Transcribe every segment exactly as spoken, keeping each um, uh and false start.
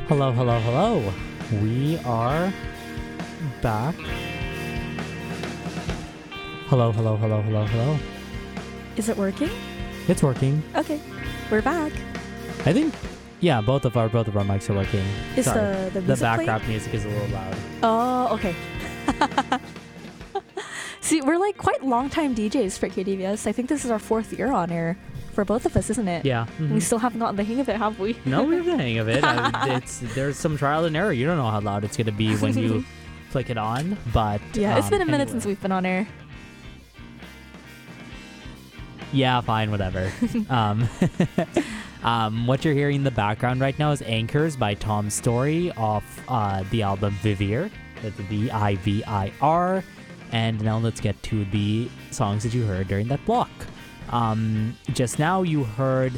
Hello, hello, hello. We are back. Hello, hello, hello, hello, hello. Is it working? It's working. Okay, we're back. I think, yeah, both of our both of our mics are working. Is Sorry. the the The music background playing? music is a little loud. Oh, okay. See, we're like quite long-time D Js for K D V S. I think this is our fourth year on air for both of us, isn't it? Yeah. We mhm. still haven't gotten the hang of it, have we? No, we have the hang of it. I, it's there's some trial and error. You don't know how loud it's gonna be when you click it on, but Yeah, it's um, been a minute anyway. since we've been on air. Yeah, fine, whatever. um, um, what you're hearing in the background right now is Anchors by Tom Story off uh, the album Vivir. That's V I V I R. And now let's get to the songs that you heard during that block. Um, just now you heard.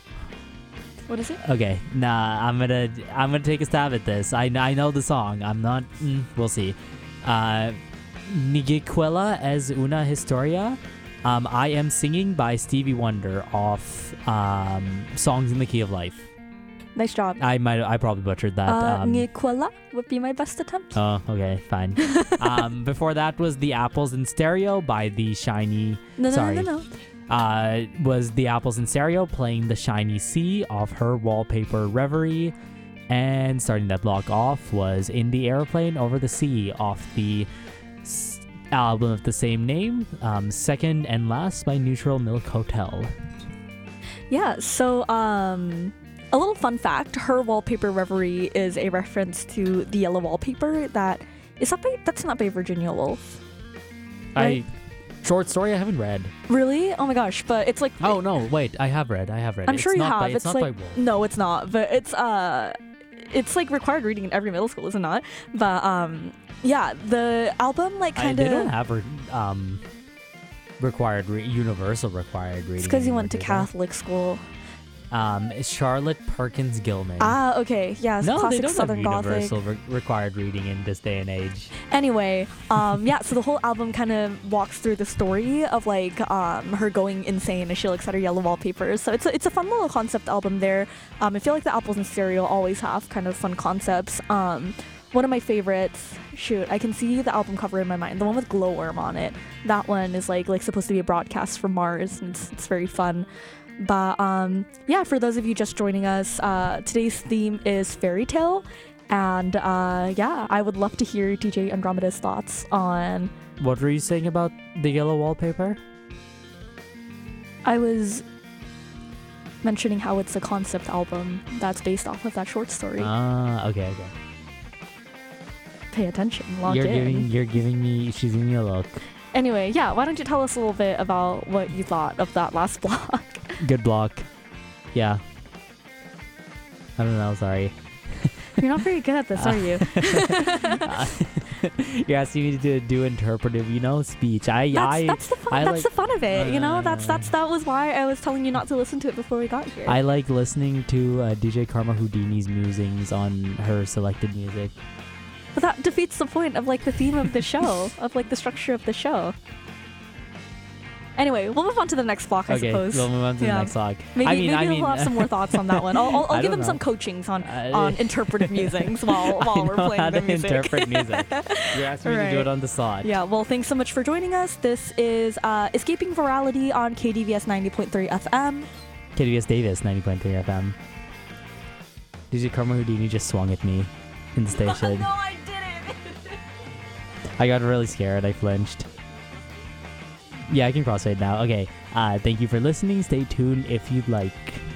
What is it? Okay, nah, I'm gonna I'm gonna take a stab at this. I I know the song. I'm not. Mm, we'll see. Uh, Niguiquela es una historia. Um, I Am Singing by Stevie Wonder off um, Songs in the Key of Life. Nice job. I might, I probably butchered that. Uh, um, Ngikwela would be my best attempt. oh, okay, fine. um, before that was The Apples in Stereo by The Shiny. no, no, sorry. no, no, no. Uh, was The Apples in Stereo playing The Shiny Sea off her Wallpaper Reverie. And starting that block off was In the Airplane Over the Sea off the s- album of the same name, um, Second and Last by Neutral Milk Hotel. Yeah, so um a little fun fact, her Wallpaper Reverie is a reference to the Yellow Wallpaper that is that by that's not by Virginia Woolf. Right. I short story I haven't read. Really? Oh my gosh, but it's like Oh no, wait, I have read. I have read. I'm it's sure you not have. By, it's, it's not like by Wolf. no, it's not, but it's uh it's like required reading in every middle school, is it not? But um yeah, the album like I, kind they don't of have re- um required re- universal required reading. it's because you anymore, went to do they? Catholic school. Um, Charlotte Perkins Gilman. Ah, okay. Yeah, it's no, they classic don't Southern have Gothic. universal re- required reading in this day and age. Anyway, um, yeah, so the whole album kind of walks through the story of like um, her going insane as she looks at her yellow wallpapers. So it's a, it's a fun little concept album there. Um, I feel like the Apples in Stereo always have kind of fun concepts. Um, one of my favorites, shoot, I can see the album cover in my mind, the one with Glowworm on it. That one is like like supposed to be a broadcast from Mars, and it's, it's very fun. But um, yeah, for those of you just joining us, uh, today's theme is fairy tale. And uh, yeah, I would love to hear D J Andromeda's thoughts on. What were you saying about the yellow wallpaper? I was mentioning how it's a concept album that's based off of that short story. Ah, okay, okay. Pay attention, lock You're in. giving, you're giving me, she's giving me a look. Anyway, yeah, why don't you tell us a little bit about what you thought of that last block? Good block. Yeah. I don't know, sorry. You're not very good at this, are you? Uh, you're asking me to do, do interpretive, you know, speech. I, That's, I, that's the fun. I that's like- the fun of it, you know. That's Uh, that's that was why I was telling you not to listen to it before we got here. I like listening to uh, D J Karma Houdini's musings on her selected music. But that defeats the point of like the theme of the show, of like the structure of the show. Anyway, we'll move on to the next block, I okay, suppose. we'll move on to Yeah. the next song. Maybe I mean, maybe I mean, we'll have some more thoughts on that one. I'll, I'll, I I'll give don't him some know. coachings on Uh, on interpretive musings while I while we're know playing how the to music. interpret music. You're asking me to do Right. it on the spot. Yeah, well, thanks so much for joining us. This is uh, Escaping Virality on K D V S ninety point three F M. K D V S Davis, ninety point three F M. D J Karma Houdini just swung at me in the station. no, I didn't. I got really scared. I flinched. Yeah, I can cross fade now. Okay. Uh, thank you for listening. Stay tuned if you'd like.